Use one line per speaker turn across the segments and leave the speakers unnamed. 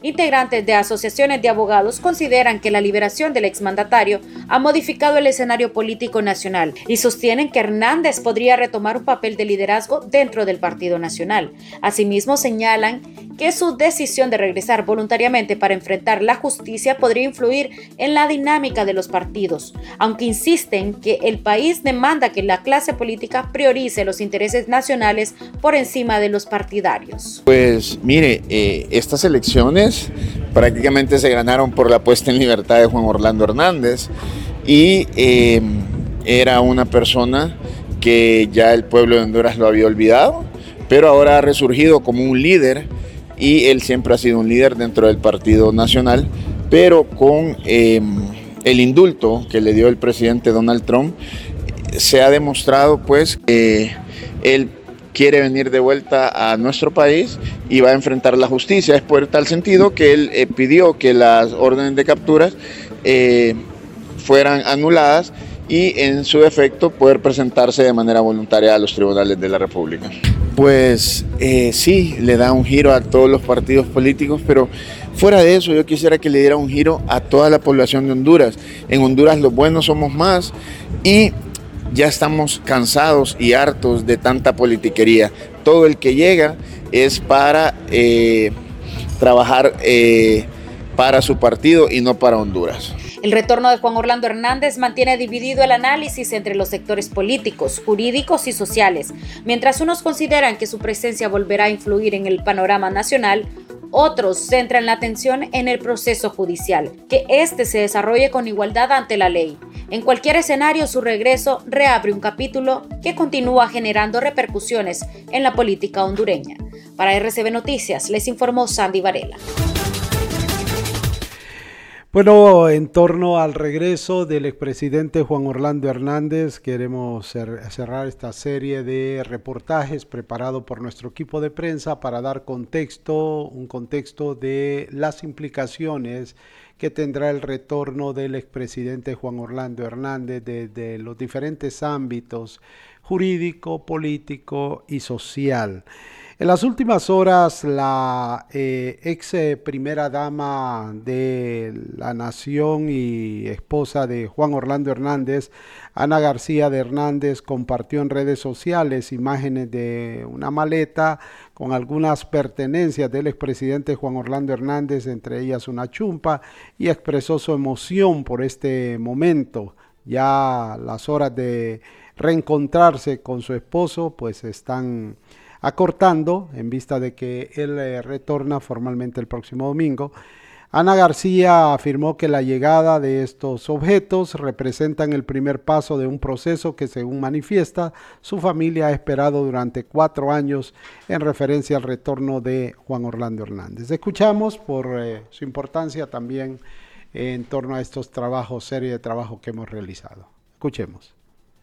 Integrantes de asociaciones de abogados consideran que la liberación del exmandatario ha modificado el escenario político nacional y sostienen que Hernández podría retomar un papel de liderazgo dentro del Partido Nacional. Asimismo, señalan que su decisión de regresar voluntariamente para enfrentar la justicia podría influir en la dinámica de los partidos, aunque insisten que el país demanda que la clase política priorice los intereses nacionales por encima de los partidarios.
Pues mire, estas elecciones prácticamente se ganaron por la puesta en libertad de Juan Orlando Hernández y era una persona que ya el pueblo de Honduras lo había olvidado, pero ahora ha resurgido como un líder y él siempre ha sido un líder dentro del Partido Nacional, pero con el indulto que le dio el presidente Donald Trump se ha demostrado pues que él quiere venir de vuelta a nuestro país y va a enfrentar la justicia. Es por tal sentido que él pidió que las órdenes de capturas fueran anuladas y en su defecto poder presentarse de manera voluntaria a los tribunales de la República. Pues sí, le da un giro a todos los partidos políticos, pero fuera de eso yo quisiera que le diera un giro a toda la población de Honduras. En Honduras los buenos somos más y ya estamos cansados y hartos de tanta politiquería. Todo el que llega es para trabajar para su partido y no para Honduras.
El retorno de Juan Orlando Hernández mantiene dividido el análisis entre los sectores políticos, jurídicos y sociales. Mientras unos consideran que su presencia volverá a influir en el panorama nacional, otros centran la atención en el proceso judicial, que éste se desarrolle con igualdad ante la ley. En cualquier escenario, su regreso reabre un capítulo que continúa generando repercusiones en la política hondureña. Para RCB Noticias, les informó Sandy Varela.
Bueno, en torno al regreso del expresidente Juan Orlando Hernández, queremos cerrar esta serie de reportajes preparado por nuestro equipo de prensa para dar un contexto de las implicaciones que tendrá el retorno del expresidente Juan Orlando Hernández desde los diferentes ámbitos jurídico, político y social. En las últimas horas, la ex primera dama de la nación y esposa de Juan Orlando Hernández, Ana García de Hernández, compartió en redes sociales imágenes de una maleta con algunas pertenencias del expresidente Juan Orlando Hernández, entre ellas una chumpa, y expresó su emoción por este momento. Ya las horas de reencontrarse con su esposo pues están acortando en vista de que él retorna formalmente el próximo domingo. Ana García afirmó que la llegada de estos objetos representan el primer paso de un proceso que, según manifiesta, su familia ha esperado durante 4 años en referencia al retorno de Juan Orlando Hernández. Escuchamos por su importancia también en torno a estos trabajos, serie de trabajo que hemos realizado. Escuchemos.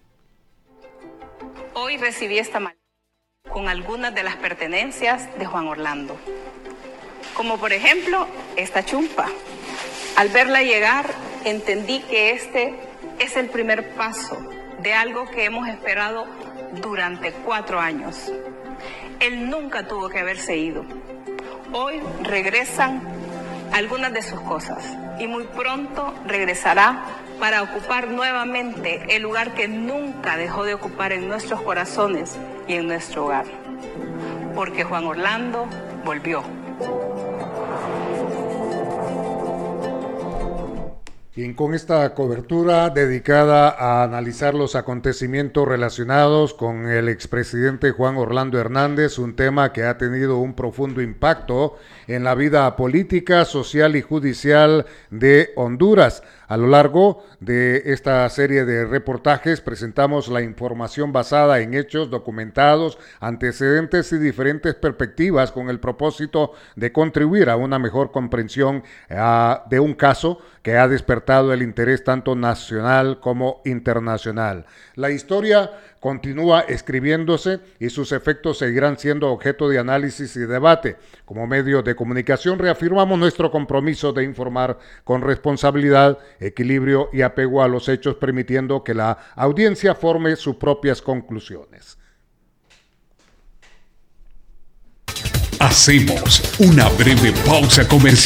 Hoy recibí esta maleta con algunas de las pertenencias de Juan Orlando, como por ejemplo esta chumpa. Al verla llegar, entendí que este es el primer paso de algo que hemos esperado durante 4 años. Él nunca tuvo que haberse ido. Hoy regresan algunas de sus cosas y muy pronto regresará para ocupar nuevamente el lugar que nunca dejó de ocupar en nuestros corazones y en nuestro hogar. Porque Juan Orlando volvió.
Bien, con esta cobertura dedicada a analizar los acontecimientos relacionados con el expresidente Juan Orlando Hernández, un tema que ha tenido un profundo impacto en la vida política, social y judicial de Honduras. A lo largo de esta serie de reportajes presentamos la información basada en hechos documentados, antecedentes y diferentes perspectivas con el propósito de contribuir a una mejor comprensión de un caso que ha despertado el interés tanto nacional como internacional. La historia continúa escribiéndose y sus efectos seguirán siendo objeto de análisis y debate. Como medio de comunicación reafirmamos nuestro compromiso de informar con responsabilidad, equilibrio y apego a los hechos, permitiendo que la audiencia forme sus propias conclusiones.
Hacemos una breve pausa comercial.